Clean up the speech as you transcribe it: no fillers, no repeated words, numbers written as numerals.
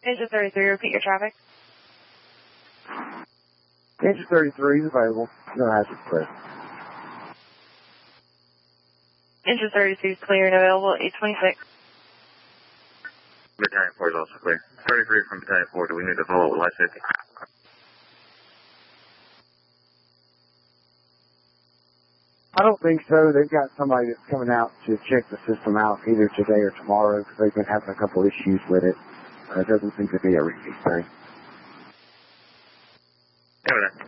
Engine 33, repeat your traffic. Engine 33 is available. No hazard clear. Engine 32 is clear and available, 826. Battalion 4 is also clear. 33 from Battalion 4, do we need to follow with life safety? I don't think so. They've got somebody that's coming out to check the system out either today or tomorrow because they've been having a couple issues with it. It doesn't seem to be a repeat thing. Over there.